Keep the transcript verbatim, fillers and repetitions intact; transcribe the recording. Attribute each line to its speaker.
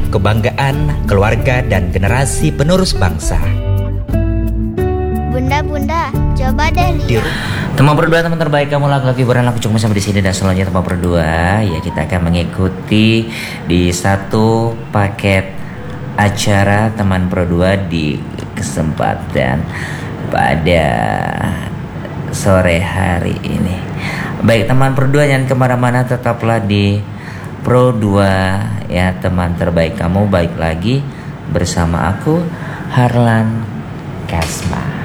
Speaker 1: kebanggaan keluarga dan generasi penerus bangsa.
Speaker 2: Bunda, bunda, coba deh lihat.
Speaker 3: Teman berdua, teman terbaik kamu, lagi hiburan aku cuma sampai di sini, dan selanjutnya teman berdua ya kita akan mengikuti di satu paket acara teman berdua di kesempatan pada sore hari ini. Baik teman berdua, jangan kemana-mana, tetaplah di Pro dua ya, teman terbaik kamu. Baik lagi bersama aku Harlan Kasma.